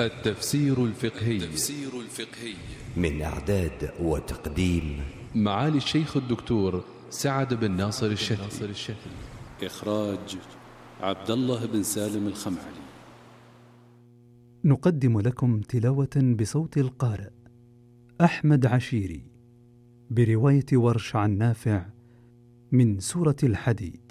التفسير الفقهي من إعداد وتقديم معالي الشيخ الدكتور سعد بن ناصر الشتري. إخراج عبد الله بن سالم الخمعلي. نقدم لكم تلاوة بصوت القارئ أحمد عشيري برواية ورش عن نافع من سورة الحديد.